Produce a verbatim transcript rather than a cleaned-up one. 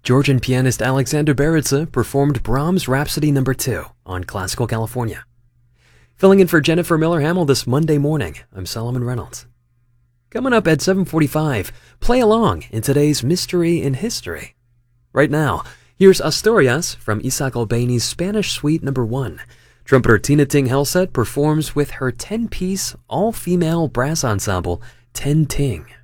Georgian pianist Alexander Beritsa performed Brahms' Rhapsody number two on Classical California. Filling in for Jennifer Miller-Hamill this Monday morning, I'm Solomon Reynolds. Coming up at seven forty-five, play along in today's Mystery in History. Right now, here's Asturias from Isaac Albéniz Spanish Suite number one. Trumpeter Tina Ting Helseth performs with her ten-piece, all-female brass ensemble, Ten Ting.